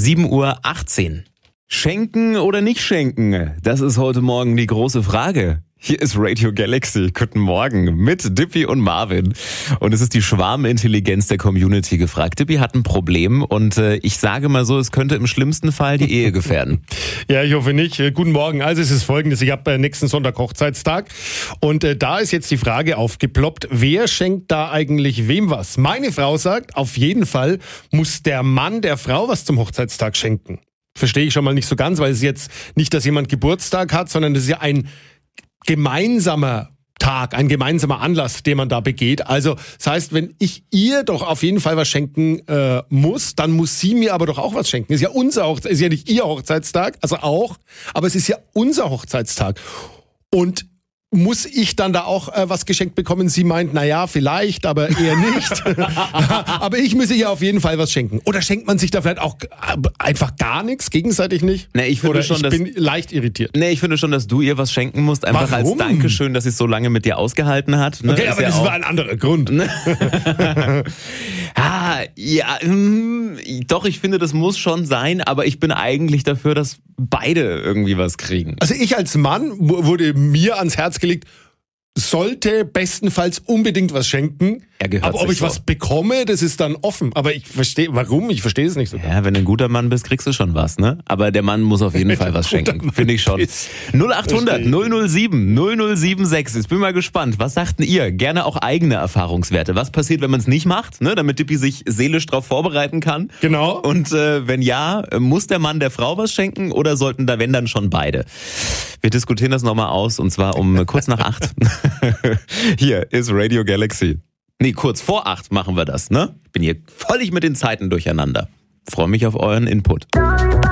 7:18 Uhr. Schenken oder nicht schenken? Das ist heute Morgen die große Frage. Hier ist Radio Galaxy. Guten Morgen mit Dippy und Marvin. Und es ist die Schwarmintelligenz der Community gefragt. Dippy hat ein Problem und ich sage mal so, es könnte im schlimmsten Fall die Ehe gefährden. Ja, ich hoffe nicht. Guten Morgen. Also es ist Folgendes. Ich habe nächsten Sonntag Hochzeitstag und da ist jetzt die Frage aufgeploppt, wer schenkt da eigentlich wem was? Meine Frau sagt, auf jeden Fall muss der Mann der Frau was zum Hochzeitstag schenken. Verstehe ich schon mal nicht so ganz, weil es jetzt nicht, dass jemand Geburtstag hat, sondern das ist ja ein gemeinsamer Tag, ein gemeinsamer Anlass, den man da begeht. Also das heißt, wenn ich ihr doch auf jeden Fall was schenken muss, dann muss sie mir aber doch auch was schenken. Ist ja ist ja nicht ihr Hochzeitstag, also auch, aber es ist ja unser Hochzeitstag. Und muss ich dann da auch was geschenkt bekommen? Sie meint, naja, vielleicht, aber eher nicht. Aber ich müsse ihr auf jeden Fall was schenken. Oder schenkt man sich da vielleicht auch einfach gar nichts, gegenseitig nicht? Nee, ich finde ich bin leicht irritiert. Nee, ich finde schon, dass du ihr was schenken musst, einfach Warum? als Dankeschön, dass sie es so lange mit dir ausgehalten hat. Ne? Okay, aber das war ein anderer Grund. Doch, ich finde, das muss schon sein, aber ich bin eigentlich dafür, dass beide irgendwie was kriegen. Also ich als Mann wurde mir ans Herz gelegt, sollte bestenfalls unbedingt was schenken. Aber ob ich was bekomme, das ist dann offen. Aber ich verstehe, warum? Ich verstehe es nicht so. Ja, wenn du ein guter Mann bist, kriegst du schon was, ne? Aber der Mann muss auf jeden Fall was schenken, finde ich schon. 0800 007 0076. Jetzt bin mal gespannt. Was sagten ihr? Gerne auch eigene Erfahrungswerte. Was passiert, wenn man es nicht macht, ne? Damit Dippy sich seelisch darauf vorbereiten kann. Genau. Und wenn ja, muss der Mann der Frau was schenken oder sollten da, wenn dann, schon beide? Wir diskutieren das nochmal aus und zwar um kurz nach 8. Hier ist Radio Galaxy. Nee, kurz vor 8 machen wir das, ne? Ich bin hier völlig mit den Zeiten durcheinander. Freue mich auf euren Input.